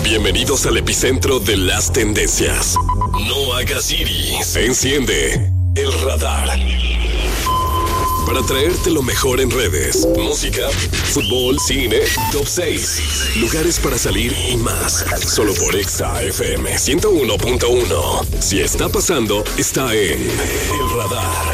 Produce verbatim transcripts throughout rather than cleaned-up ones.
Bienvenidos al epicentro de las tendencias. No hagas iris. Se enciende el radar. Para traerte lo mejor en redes, música, fútbol, cine, top seis, lugares para salir y más. Solo por Exa F M ciento uno punto uno. Si está pasando, está en el radar.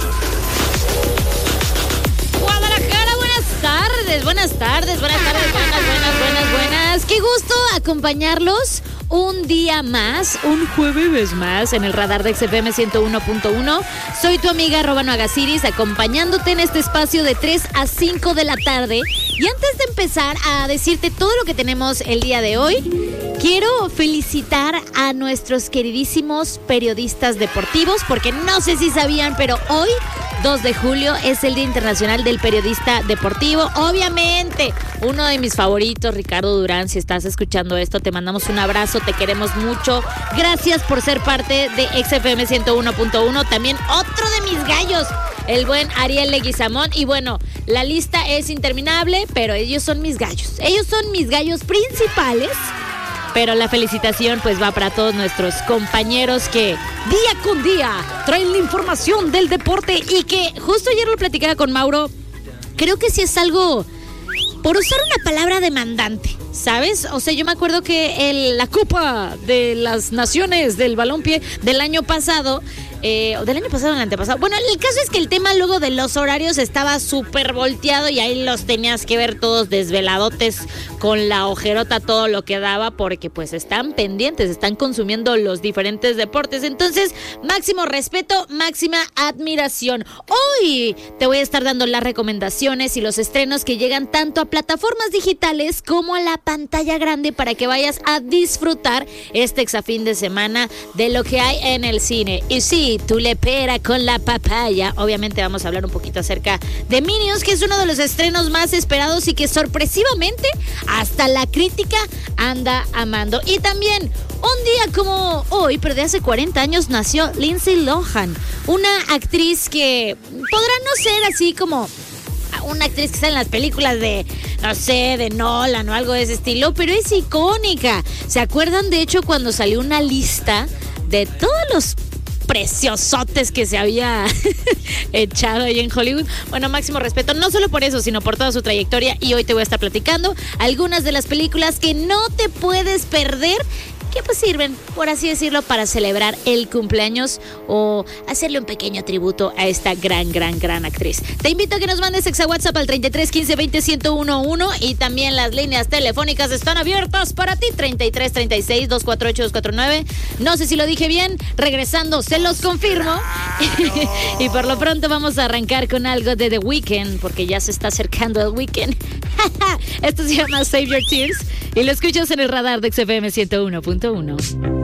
Guadalajara, buenas tardes, buenas tardes, buenas tardes, buenas, buenas, buenas, buenas. Qué gusto acompañarlos un día más, un jueves más en el radar de X F M ciento uno punto uno. Soy tu amiga arroba no hagas iris, acompañándote en este espacio de tres a cinco de la tarde. Y antes de empezar a decirte todo lo que tenemos el día de hoy, quiero felicitar a nuestros queridísimos periodistas deportivos, porque no sé si sabían, pero hoy, dos de julio, es el Día Internacional del Periodista Deportivo. Obviamente, uno de mis favoritos, Ricardo Durán, si estás escuchando esto, te mandamos un abrazo, te queremos mucho. Gracias por ser parte de X F M ciento uno punto uno. También otro de mis gallos, el buen Ariel Leguizamón. Y bueno, la lista es interminable, pero ellos son mis gallos. Ellos son mis gallos principales. Pero la felicitación pues va para todos nuestros compañeros que día con día traen la información del deporte y que justo ayer lo platicaba con Mauro. Creo que sí es algo, por usar una palabra, demandante, ¿sabes? O sea, yo me acuerdo que el, la Copa de las Naciones del Balompié del año pasado, eh, del año pasado o del antepasado. Bueno, el caso es que el tema luego de los horarios estaba súper volteado y ahí los tenías que ver todos desveladotes con la ojerota, todo lo que daba, porque pues están pendientes, están consumiendo los diferentes deportes. Entonces, máximo respeto, máxima admiración. Hoy te voy a estar dando las recomendaciones y los estrenos que llegan tanto a plataformas digitales como a la pantalla grande para que vayas a disfrutar este exafín de semana de lo que hay en el cine. Y sí, tú le pera con la papaya. Obviamente vamos a hablar un poquito acerca de Minions, que es uno de los estrenos más esperados y que sorpresivamente hasta la crítica anda amando. Y también, un día como hoy, pero de hace cuarenta años, nació Lindsay Lohan, una actriz que podrá no ser así como una actriz que sale en las películas de, no sé, de Nolan o algo de ese estilo, pero es icónica. ¿Se acuerdan, de hecho, cuando salió una lista de todos los preciosotes que se había echado ahí en Hollywood? Bueno, máximo respeto, no solo por eso, sino por toda su trayectoria. Y hoy te voy a estar platicando algunas de las películas que no te puedes perder, que pues sirven, por así decirlo, para celebrar el cumpleaños o hacerle un pequeño tributo a esta gran, gran, gran actriz. Te invito a que nos mandes exa WhatsApp al treinta y tres quince veinte ciento uno y también las líneas telefónicas están abiertas para ti, treinta y tres treinta y seis dos cuatro ocho dos cuatro nueve. No sé si lo dije bien, regresando se los confirmo. Y por lo pronto vamos a arrancar con algo de The Weeknd, porque ya se está acercando el weekend. Esto se llama Save Your Tears y lo escuchas en el radar de X F M ciento uno punto uno.